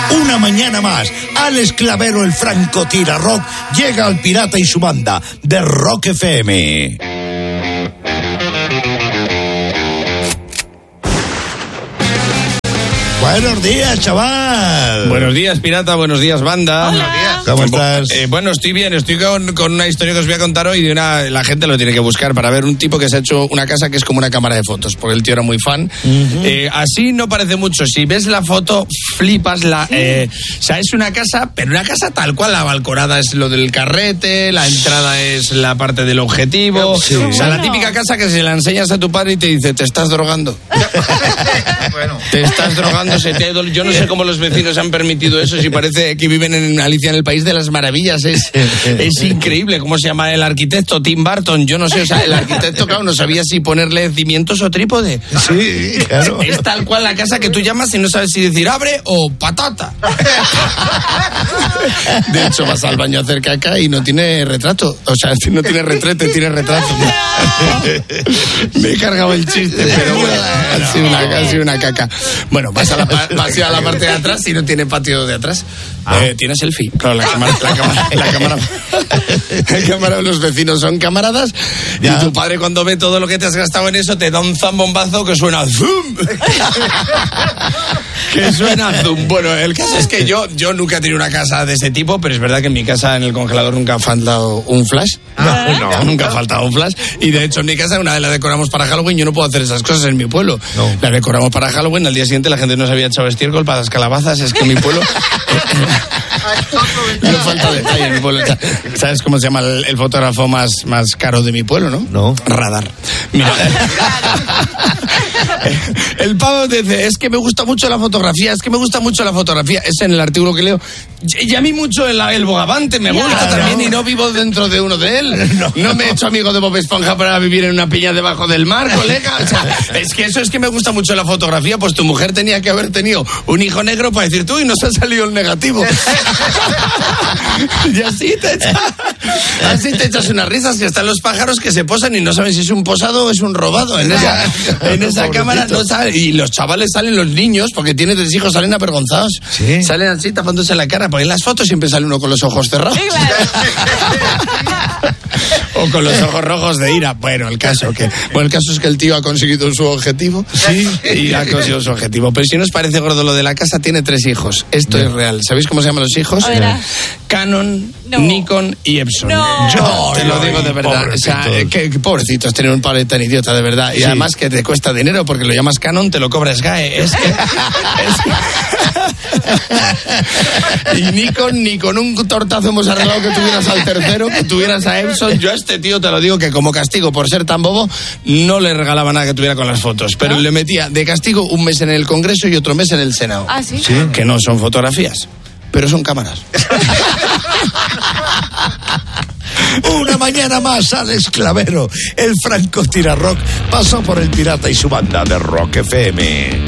Una mañana más, Alex Clavero, el francotirador rock, llega al Pirata y su banda de Rock FM. Buenos días, chaval. Buenos días, pirata. Buenos días, banda. Buenos días. ¿Cómo estás? Bueno, estoy bien. Estoy con una historia que os voy a contar hoy de la gente lo tiene que buscar para ver un tipo que se ha hecho una casa que es como una cámara de fotos, porque el tío era muy fan. Así no parece mucho. Si ves la foto, flipas. O sea, es una casa, pero una casa tal cual. La balconada es lo del carrete, la entrada es la parte del objetivo. Sí. O sea, la típica casa que se la enseñas a tu padre y te dice, ¿te estás drogando? Bueno. Te estás drogando. Yo no sé cómo los vecinos han permitido eso, si parece que viven en Alicia en el País de las Maravillas. Es increíble. ¿Cómo se llama el arquitecto? Tim Burton. Yo no sé, o sea, el arquitecto, claro, no sabía si ponerle cimientos o trípode. Sí, claro. Es tal cual la casa que tú llamas y no sabes si decir abre o patata. De hecho, vas al baño a hacer caca y no tiene retrato. O sea, no tiene retrete, tiene retrato. Me he cargado el chiste, pero bueno, ha sido una caca. Bueno, vas a la parte de atrás y no tiene patio de atrás. Tiene selfie. Claro, la cámara de los vecinos son camaradas. Ya. Y tu padre, cuando ve todo lo que te has gastado en eso, te da un zambombazo que suena zoom. Que suena zoom. Bueno, el caso es que yo nunca he tenido una casa de ese tipo, pero es verdad que en mi casa, en el congelador, nunca ha faltado un flash. Nunca ha faltado un flash. Y de hecho, en mi casa, una vez la decoramos para Halloween. Yo no puedo hacer esas cosas en mi pueblo. No. La decoramos para Halloween. Al día siguiente la gente no se había echado estiércol para las calabazas. Es que en mi pueblo... No falta detalle en mi pueblo. ¿Sabes cómo se llama el fotógrafo más caro de mi pueblo, no? No. Radar. Mira. El pavo dice, es que me gusta mucho la fotografía. Es en el artículo que leo. Y a mí mucho el bogavante me gusta también, y no vivo dentro de uno de él. No me he hecho amigo de Bob Esponja para vivir en una piña debajo del mar, colega. O sea, es que eso es que me gusta mucho la fotografía. Pues tu mujer tenía que haber tenido un hijo negro para decir tú y nos ha salido el negativo. Y así te echas unas risas, que están los pájaros que se posan y no saben si es un posado o es un robado. En esa cámara no saben. Y los chavales salen, los niños, porque tiene 3 hijos, salen avergonzados. ¿Sí? Salen así tapándose la cara, porque en las fotos siempre sale uno con los ojos cerrados. Sí, claro. O con los ojos rojos de ira. Bueno, el caso es que el tío ha conseguido su objetivo. Sí. Y ha conseguido su objetivo. Pero si no os parece gordo lo de la casa, tiene 3 hijos. Esto es real. ¿Sabéis cómo se llaman los hijos? Canon, Nikon y Epson. Yo te lo digo de verdad. O sea, que pobrecitos tener un padre tan idiota, de verdad. Y además que te cuesta dinero, porque lo llamas Canon, te lo cobra SGAE. Y Nikon, ni con un tortazo hemos arreglado que tuvieras al tercero, que tuvieras a Epson. Yo a este tío te lo digo que como castigo por ser tan bobo, no le regalaba nada que tuviera con las fotos, pero le metía de castigo un mes en el Congreso y otro mes en el Senado. ¿Ah, sí? Que no son fotografías, pero son cámaras. Una mañana más, Alex Clavero, el francotirador rock, pasó por el Pirata y su banda de Rock FM.